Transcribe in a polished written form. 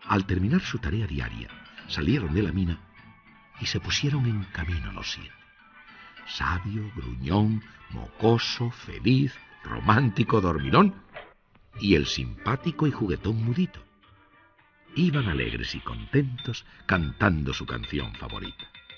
Al terminar su tarea diaria, salieron de la mina y se pusieron en camino los 7. Sabio, gruñón, mocoso, feliz, romántico, dormilón y el simpático y juguetón Mudito. Iban alegres y contentos cantando su canción favorita.